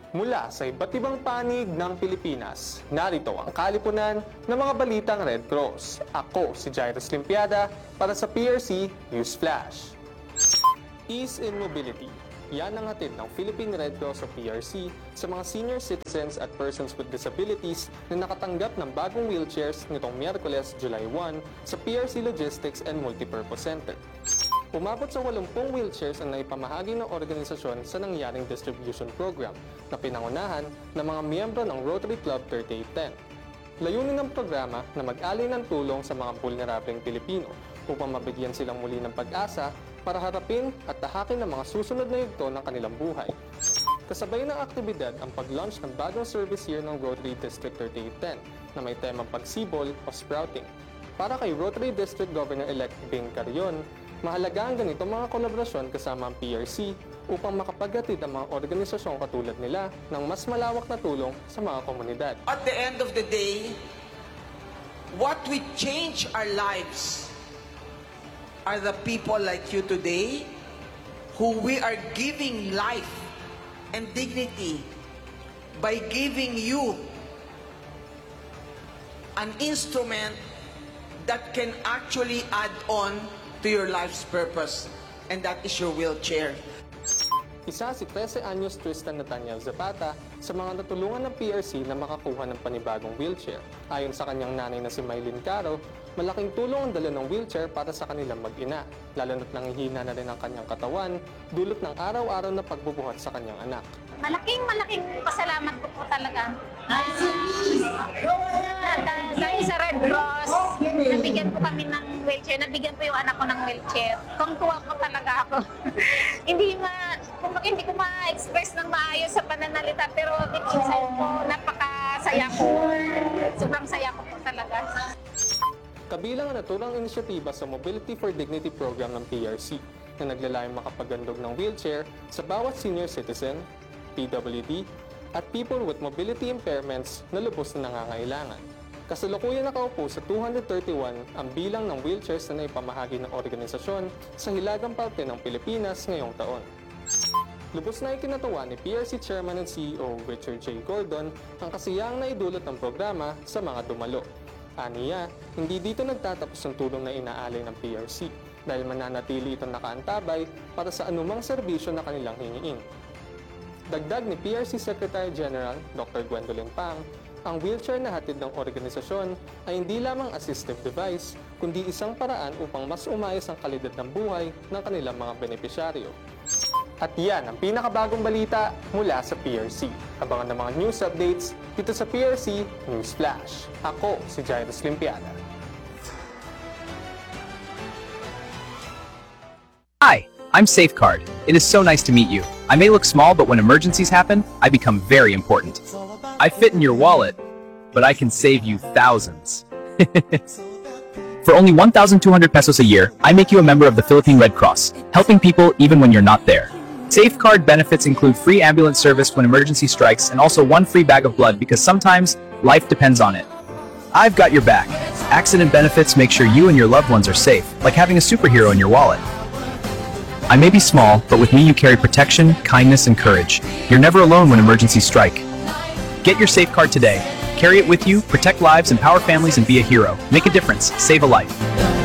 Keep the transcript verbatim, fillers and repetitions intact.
Mula sa iba't ibang panig ng Pilipinas, narito ang kalipunan ng mga balitang Red Cross. Ako si Jairus Limpiada para sa P R C News Flash. Ease in Mobility. Yan ang hatid ng Philippine Red Cross o P R C sa mga senior citizens at persons with disabilities na nakatanggap ng bagong wheelchairs nitong Miyerkules, July first sa P R C Logistics and Multipurpose Center. Umabot sa eighty wheelchairs ang naipamahagi ng organisasyon sa nangyaring distribution program na pinangunahan ng mga miyembro ng Rotary Club thirty-eight ten. Layunin ng programa na mag-alay ng tulong sa mga vulnerableng Pilipino upang mabigyan silang muli ng pag-asa para harapin at tahakin ang mga susunod na yugto ng kanilang buhay. Kasabay ng aktibidad ang pag-launch ng bagong service year ng Rotary District thirty-eight ten na may temang pagsibol o sprouting. Para kay Rotary District Governor-elect Bing Carion, mahalaga ang ganitong mga kolaborasyon kasama ang P R C upang makapaghatid ang mga organisasyong katulad nila ng mas malawak na tulong sa mga komunidad. At the end of the day, what we change our lives are the people like you today who we are giving life and dignity by giving you an instrument that can actually add on to your life's purpose, and that is your wheelchair. Isa si thirteen anyos Tristan Nathaniel Zapata sa mga natulungan ng P R C na makakuha ng panibagong wheelchair. Ayon sa kanyang nanay na si Mylene Caro, malaking tulong ang dala ng wheelchair para sa kanilang mag-ina, lalo na't nangihina na rin ang kanyang katawan, dulot ng araw-araw na pagbubuhat sa kanyang anak. Malaking malaking pasalamat ko po talaga. Dahil sa Red Cross, nabigyan po kami ng wheelchair, nabigyan po yung anak ko ng wheelchair. Tungtuwa po talaga ako. Hindi ma, kumbaga hindi ko ma-express ng maayos sa pananalita, pero deep inside po, napakasaya ko. Sobrang saya ko po talaga. Kabilang ang naturang inisyatiba sa Mobility for Dignity program ng P R C na naglalayong makapagandog ng wheelchair sa bawat senior citizen, P W D, at people with mobility impairments na lubos na nangangailangan. Kasalukuyan nakaupo sa two hundred thirty-one ang bilang ng wheelchairs na naipamahagi ng organisasyon sa hilagang parte ng Pilipinas ngayong taon. Lubos na ikinatuwa ni P R C Chairman and C E O Richard J. Gordon ang kasiyang naidulot ng programa sa mga dumalo. Aniya, hindi dito nagtatapos ang tulong na inaalay ng P R C dahil mananatili itong nakaantabay para sa anumang serbisyo na kanilang hingiin. Dagdag ni P R C Secretary General Doctor Gwendolyn Pang, ang wheelchair na hatid ng organisasyon ay hindi lamang assistive device, kundi isang paraan upang mas umayos ang kalidad ng buhay ng kanilang mga benepisyaryo. At yan ang pinakabagong balita mula sa P R C. Abangan ng mga news updates dito sa P R C News Flash. Ako si Jairus Limpiada. Hi, I'm Safeguard. It is so nice to meet you. I may look small, but when emergencies happen, I become very important. I fit in your wallet, but I can save you thousands. For only one thousand two hundred pesos a year, I make you a member of the Philippine Red Cross, helping people even when you're not there. Safeguard benefits include free ambulance service when emergency strikes and also one free bag of blood because sometimes life depends on it. I've got your back. Accident benefits make sure you and your loved ones are safe, like having a superhero in your wallet. I may be small, but with me you carry protection, kindness, and courage. You're never alone when emergencies strike. Get your Safeguard today. Carry it with you, protect lives, empower families, and be a hero. Make a difference. Save a life.